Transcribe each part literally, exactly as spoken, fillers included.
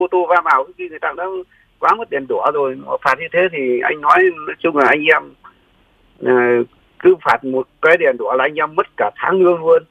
ô tô va vào khi người ta đã quá mất đèn đỏ rồi, phạt như thế thì anh nói nói chung là anh em uh, cứ phạt một cái đèn đỏ là anh em mất cả tháng lương luôn.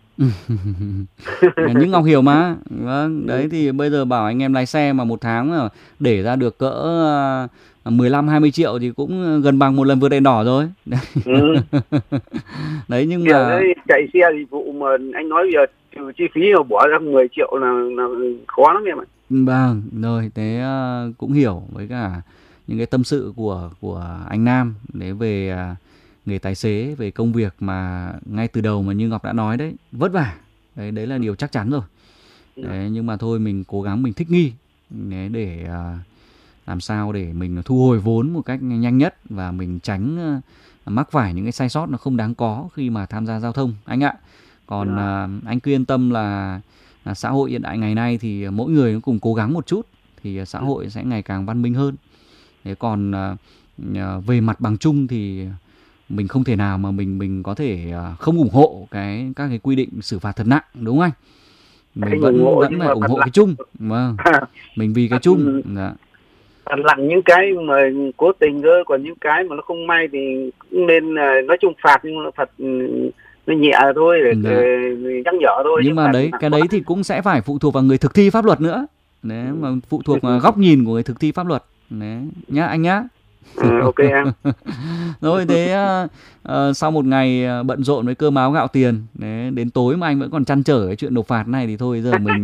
Như Ngọc hiểu mà. Vâng, đấy thì bây giờ bảo anh em lái xe mà một tháng mà để ra được cỡ mười lăm hai mươi triệu thì cũng gần bằng một lần vượt đèn đỏ rồi. Ừ. Đấy nhưng Kiểu mà đấy, chạy xe dịch vụ mà anh nói bây giờ trừ chi phí mà bỏ ra mười triệu là, là khó lắm em ạ. Vâng, rồi thế uh, cũng hiểu với cả những cái tâm sự của của anh Nam để về uh, nghề tài xế, về công việc mà ngay từ đầu mà như Ngọc đã nói đấy, vất vả. Đấy đấy là điều chắc chắn rồi. Đấy, nhưng mà thôi mình cố gắng mình thích nghi để, để uh, làm sao để mình thu hồi vốn một cách nhanh nhất và mình tránh uh, mắc phải những cái sai sót nó không đáng có khi mà tham gia giao thông anh ạ. Còn uh, anh cứ yên tâm là À, xã hội hiện đại ngày nay thì mỗi người cũng cùng cố gắng một chút thì xã hội sẽ ngày càng văn minh hơn. Thế còn à, về mặt bằng chung thì mình không thể nào mà mình mình có thể à, không ủng hộ cái các cái quy định xử phạt thật nặng, đúng không anh? Mình anh vẫn hộ, vẫn phải ủng hộ lặng. Cái chung, vâng. Mình vì cái chung. Dạ. Lặng những cái mà cố tình thôi, còn những cái mà nó không may thì cũng nên nói chung phạt, nhưng mà phạt nó nhẹ thôi để, Dạ. để nhắc nhở thôi. Nhưng mà đấy cái đấy thì cũng sẽ phải phụ thuộc vào người thực thi pháp luật nữa. Đấy, mà phụ thuộc vào góc nhìn của người thực thi pháp luật. Đấy, nhá anh nhá. À, ok em. Rồi thế uh, sau một ngày bận rộn với cơm áo gạo tiền, đấy, đến tối mà anh vẫn còn trăn trở cái chuyện nộp phạt này thì thôi giờ mình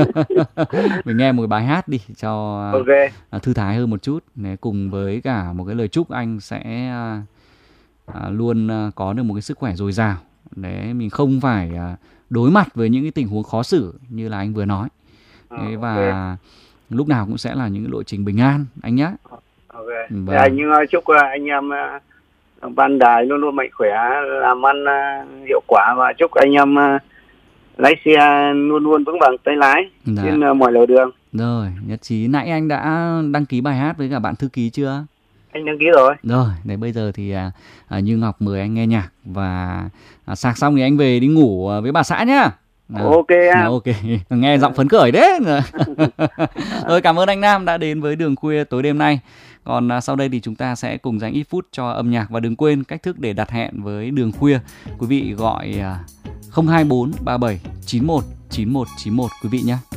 mình nghe một cái bài hát đi cho okay. uh, thư thái hơn một chút. Đấy, cùng với cả một cái lời chúc anh sẽ uh, uh, luôn uh, có được một cái sức khỏe dồi dào. Đấy, mình không phải uh, đối mặt với những cái tình huống khó xử như là anh vừa nói. Đấy, và okay. lúc nào cũng sẽ là những cái lộ trình bình an anh nhé. Ok. Vâng. Anh chúc anh em ban đài luôn luôn mạnh khỏe, làm ăn hiệu quả, và chúc anh em lái xe luôn luôn vững vàng tay lái dạ. trên mọi lề đường. Rồi, nhất trí. Nãy anh đã đăng ký bài hát với cả bạn thư ký chưa? Anh đăng ký rồi. Rồi, đấy bây giờ thì à, Như Ngọc mời anh nghe nhạc và à, sạc xong thì anh về đi ngủ với bà xã nhá. À, ok em. À, ok, nghe giọng phấn khởi đấy. Rồi, cảm ơn anh Nam đã đến với Đường Khuya tối đêm nay. Còn à, sau đây thì chúng ta sẽ cùng dành ít phút cho âm nhạc. Và đừng quên cách thức để đặt hẹn với Đường Khuya. Quý vị gọi à, không hai bốn ba bảy chín một chín một chín một quý vị nhé.